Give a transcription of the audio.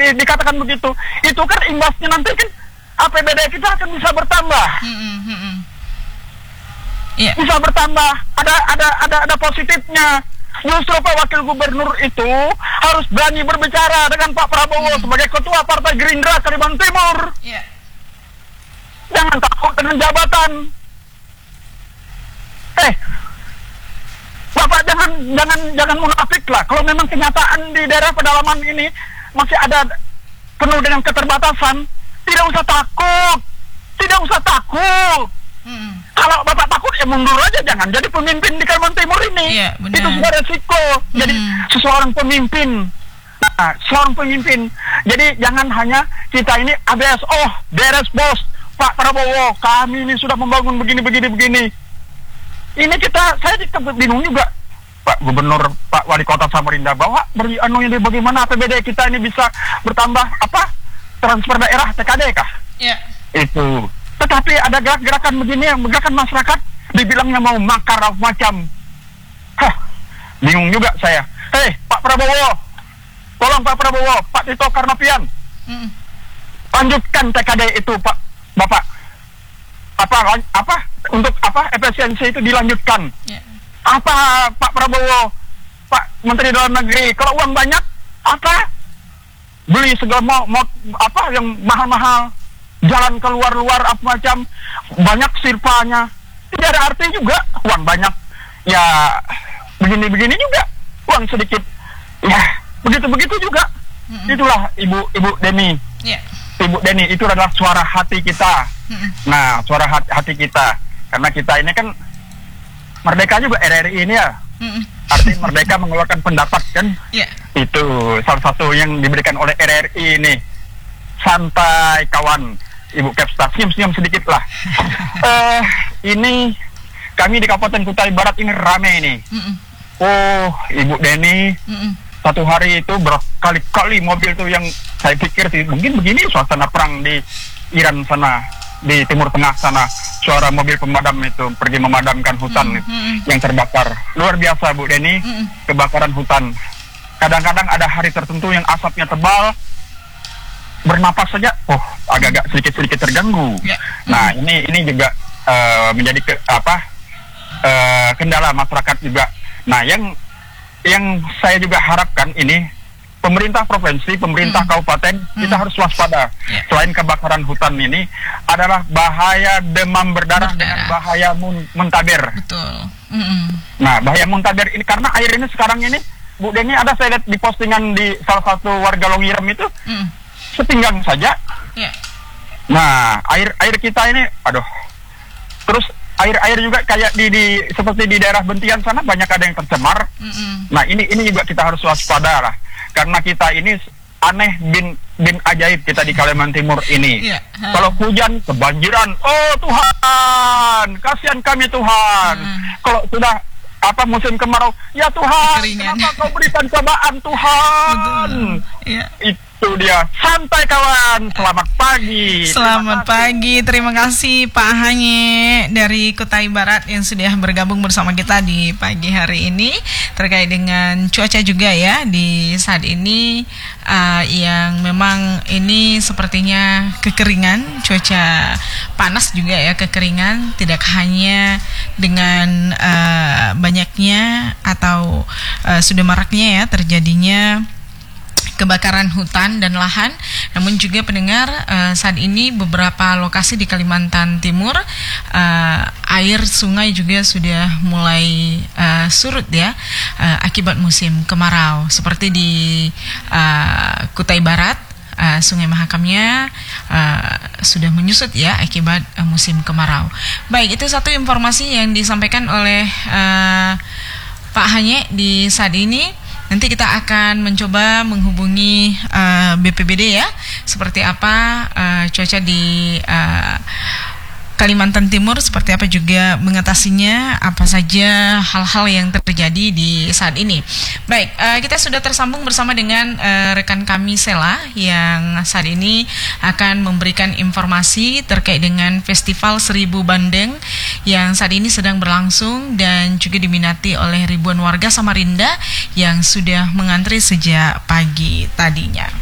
dikatakan begitu, itu kan imbasnya nanti kan APBD kita akan bisa bertambah. Bisa bertambah, ada positifnya. Justru Pak Wakil Gubernur itu harus berani berbicara dengan Pak Prabowo sebagai Ketua Partai Gerindra Kalimantan Timur. Jangan takut dengan jabatan. Bapak jangan munafik lah. Kalau memang kenyataan di daerah pedalaman ini masih ada penuh dengan keterbatasan, tidak usah takut. Tidak usah takut. Kalau Bapak takut ya mundur aja, jangan jadi pemimpin di Kalimantan Timur ini. Itu sudah resiko. Jadi seorang pemimpin. Nah, seorang pemimpin. Jadi jangan hanya kita ini ABS, beres bos, Pak Prabowo, kami ini sudah membangun begini. Ini saya bingung juga, Pak Gubernur, Pak Wali Kota Samarinda, bahwa bagaimana APBD kita ini bisa bertambah transfer daerah TKD kah? Itu. Tetapi ada gerakan begini yang gerakan masyarakat dibilangnya mau makar macam. Bingung juga saya. Pak Prabowo, tolong Pak Prabowo, Pak Tito Karnavian, lanjutkan TKD itu Pak, Bapak. Untuk efisiensi itu dilanjutkan. Apa Pak Prabowo, Pak Menteri Dalam Negeri, kalau uang banyak beli segala yang mahal-mahal, jalan keluar apa macam, banyak sirpanya, tidak ada arti juga. Uang banyak ya begini juga, uang sedikit ya begitu juga. Itulah Ibu Deni. Ibu Deni itu adalah suara hati kita. Nah, suara hati kita, karena kita ini kan merdeka juga, RRI ini ya. Artinya merdeka mengeluarkan pendapat kan. Itu salah satu yang diberikan oleh RRI ini. Santai kawan, Ibu Kepsta, senyum sedikit lah. Ini kami di Kabupaten Kutai Barat ini rame ini. Ibu Deni, satu hari itu berkali-kali mobil tuh yang saya pikir sih mungkin begini suasana perang di Iran sana, di Timur Tengah sana. Suara mobil pemadam itu pergi memadamkan hutan yang terbakar. Luar biasa Bu Deni, kebakaran hutan. Kadang-kadang ada hari tertentu yang asapnya tebal, bernapas saja, agak-agak sedikit terganggu. Nah, ini juga menjadi kendala masyarakat juga. Nah, yang saya juga harapkan ini pemerintah provinsi, pemerintah kabupaten, kita harus waspada. Selain kebakaran hutan ini adalah bahaya demam berdarah. Dengan bahaya muntaber. Betul. Nah, bahaya muntaber ini karena air ini sekarang ini, Bu Deni, ada saya lihat di postingan di salah satu warga Longirem itu, sepinggang saja. Nah, air kita ini, terus air juga kayak seperti di daerah Bentian sana banyak ada yang tercemar. Nah, ini juga kita harus waspada lah, karena kita ini aneh bin ajaib kita di Kalimantan Timur ini. Kalau hujan kebanjiran, Tuhan, kasihan kami Tuhan. Kalau sudah musim kemarau, ya Tuhan, kenapa kau berikan cobaan Tuhan? Itu dia. Santai kawan, selamat pagi. Selamat pagi, terima kasih Pak Hanye dari Kutai Barat yang sudah bergabung bersama kita di pagi hari ini terkait dengan cuaca juga ya di saat ini, yang memang ini sepertinya kekeringan, cuaca panas juga ya, kekeringan, tidak hanya dengan banyaknya atau sudah maraknya ya terjadinya kebakaran hutan dan lahan, namun juga pendengar, saat ini beberapa lokasi di Kalimantan Timur air sungai juga sudah mulai surut ya, akibat musim kemarau, seperti di Kutai Barat. Sungai Mahakamnya sudah menyusut ya akibat musim kemarau. Baik, itu satu informasi yang disampaikan oleh Pak Hanye di saat ini. Nanti kita akan mencoba menghubungi BPBD ya, seperti apa cuaca di Kalimantan Timur, seperti apa juga mengatasinya, apa saja hal-hal yang terjadi di saat ini. Baik, kita sudah tersambung bersama dengan rekan kami Sela yang saat ini akan memberikan informasi terkait dengan Festival Seribu Bandeng yang saat ini sedang berlangsung dan juga diminati oleh ribuan warga Samarinda yang sudah mengantri sejak pagi tadinya.